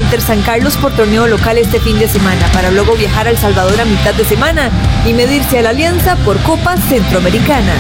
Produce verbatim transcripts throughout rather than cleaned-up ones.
Inter San Carlos por torneo local este fin de semana, para luego viajar a El Salvador a mitad de semana y medirse a la Alianza por Copa Centroamericana.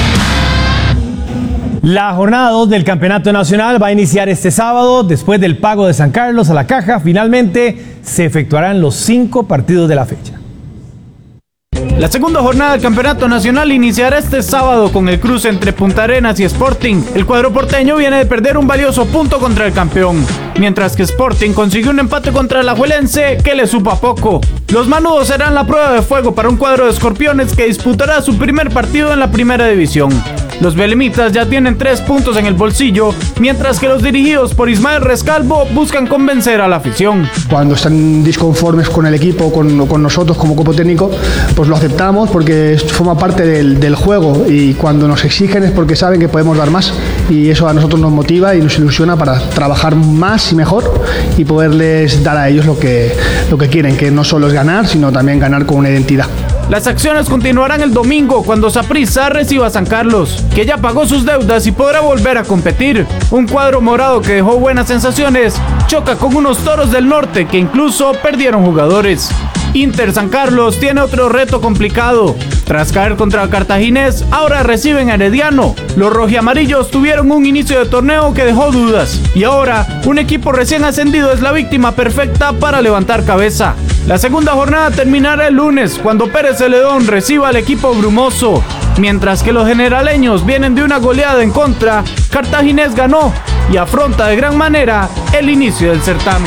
La jornada dos del Campeonato Nacional va a iniciar este sábado. Después del pago de San Carlos a la Caja, finalmente se efectuarán los cinco partidos de la fecha. La segunda jornada del Campeonato Nacional iniciará este sábado con el cruce entre Punta Arenas y Sporting. El cuadro porteño viene de perder un valioso punto contra el campeón, mientras que Sporting consiguió un empate contra el Alajuelense que le supo a poco. Los manudos serán la prueba de fuego para un cuadro de escorpiones que disputará su primer partido en la primera división. Los belemitas ya tienen tres puntos en el bolsillo, mientras que los dirigidos por Ismael Rescalvo buscan convencer a la afición. Cuando están disconformes con el equipo, con, con nosotros como cuerpo técnico, pues lo aceptamos porque forma parte del, del juego, y cuando nos exigen es porque saben que podemos dar más, y eso a nosotros nos motiva y nos ilusiona para trabajar más y mejor y poderles dar a ellos lo que, lo que quieren, que no solo es ganar, sino también ganar con una identidad. Las acciones continuarán el domingo cuando Saprissa reciba a San Carlos, que ya pagó sus deudas y podrá volver a competir. Un cuadro morado que dejó buenas sensaciones choca con unos Toros del Norte que incluso perdieron jugadores. Inter San Carlos tiene otro reto complicado. Tras caer contra el Cartaginés, ahora reciben a Herediano. Los rojiamarillos tuvieron un inicio de torneo que dejó dudas, y ahora un equipo recién ascendido es la víctima perfecta para levantar cabeza. La segunda jornada terminará el lunes cuando Pérez Celedón reciba al equipo brumoso. Mientras que los generaleños vienen de una goleada en contra, Cartaginés ganó y afronta de gran manera el inicio del certamen.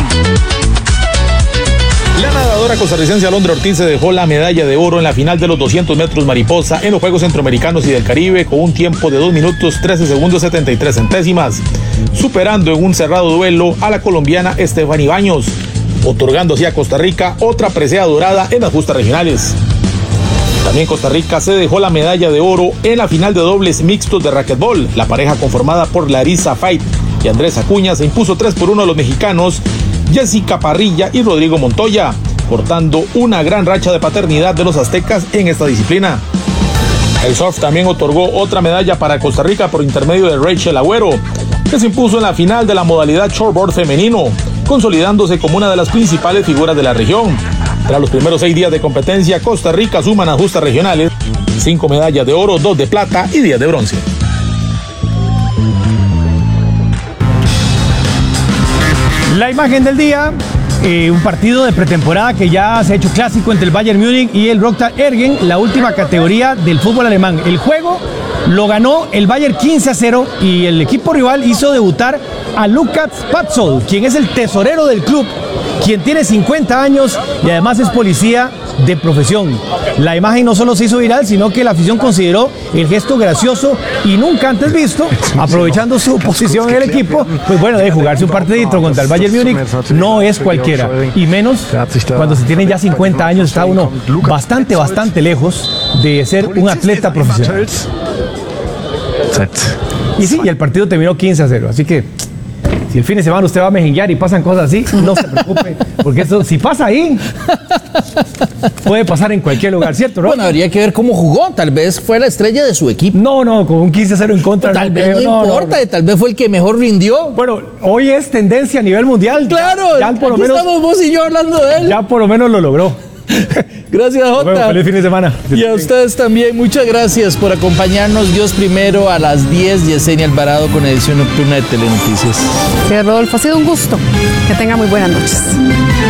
La nadadora costarricense Alondra Ortiz se dejó la medalla de oro en la final de los doscientos metros mariposa en los Juegos Centroamericanos y del Caribe con un tiempo de dos minutos trece segundos setenta y tres centésimas, superando en un cerrado duelo a la colombiana Estefany Baños, otorgando así a Costa Rica otra presea dorada en las justas regionales. También Costa Rica se dejó la medalla de oro en la final de dobles mixtos de racquetbol. La pareja conformada por Larissa Fait y Andrés Acuña se impuso tres por uno a los mexicanos Jessica Parrilla y Rodrigo Montoya, cortando una gran racha de paternidad de los aztecas en esta disciplina. El surf también otorgó otra medalla para Costa Rica por intermedio de Rachel Agüero, que se impuso en la final de la modalidad shortboard femenino, consolidándose como una de las principales figuras de la región. Tras los primeros seis días de competencia, Costa Rica suma en las justas regionales cinco medallas de oro, dos de plata y diez de bronce. La imagen del día, eh, un partido de pretemporada que ya se ha hecho clásico entre el Bayern Múnich y el Roter Ergen, la última categoría del fútbol alemán. El juego lo ganó el Bayern quince a cero y el equipo rival hizo debutar a Lukas Patzold, quien es el tesorero del club, quien tiene cincuenta años y además es policía de profesión. La imagen no solo se hizo viral, sino que la afición consideró el gesto gracioso y nunca antes visto, aprovechando su posición en el equipo. Pues bueno, de jugarse un partidito contra el Bayern Múnich no es cualquiera, y menos cuando se tienen ya cincuenta años, está uno bastante, bastante lejos de ser un atleta profesional. Y sí, y el partido terminó quince a cero, así que si el fin de semana usted va a mejenguear y pasan cosas así, no se preocupe, porque esto, si pasa ahí, puede pasar en cualquier lugar, ¿cierto, no? Bueno, habría que ver cómo jugó, tal vez fue la estrella de su equipo. No, no, con un quince a cero en contra. Tal no vez creo, no, no importa, no, no. tal vez fue el que mejor rindió. Bueno, hoy es tendencia a nivel mundial. Claro, ya, ya por lo aquí menos, estamos vos y yo hablando de él. Ya por lo menos lo logró. Gracias, Jota. Bueno, feliz fin de semana. Y a ustedes también, muchas gracias por acompañarnos. Dios primero a las diez, Yesenia Alvarado con edición nocturna de Telenoticias. Sí, Rodolfo, ha sido un gusto. Que tenga muy buenas noches.